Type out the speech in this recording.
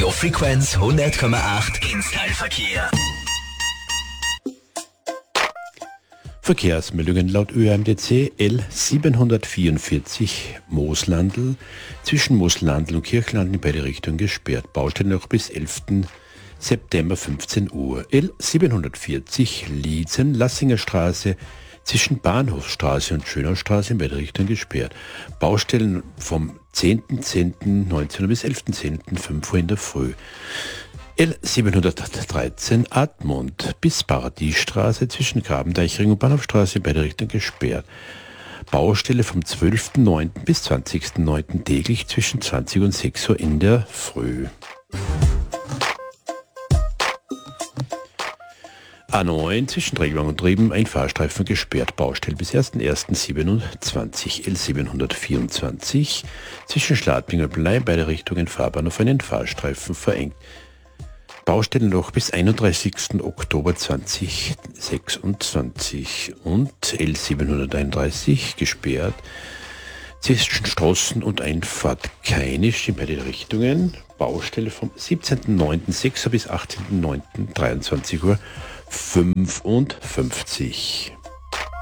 Radiofrequenz 100,8 ins Teilverkehr. Verkehrsmeldungen laut ÖMTC L 744 Mooslandl zwischen Mooslandl und Kirchlandl in beide Richtungen gesperrt. Baustelle noch bis 11. September 15 Uhr. L 740 Liezen Lassinger Straße zwischen Bahnhofstraße und Schönaustraße in beide Richtungen gesperrt. Baustellen vom 10.10.19 bis 11.10. 5 Uhr in der Früh. L 713 Admont bis Paradiesstraße zwischen Grabendeichring und Bahnhofstraße in beide Richtungen gesperrt. Baustelle vom 12.09. bis 20.09. täglich zwischen 20 und 6 Uhr in der Früh. A9 zwischen Regelwang und Trieben ein Fahrstreifen gesperrt. Baustelle bis 1.1.27. L 724 zwischen Schladming und Blei beide Richtungen Fahrbahn auf einen Fahrstreifen verengt. Baustellenloch bis 31. Oktober 2026 und L 731 gesperrt zwischen Strossen und Einfahrt Keinisch in beide Richtungen. Baustelle vom 17.09.6 bis 18.09.23 Uhr 55.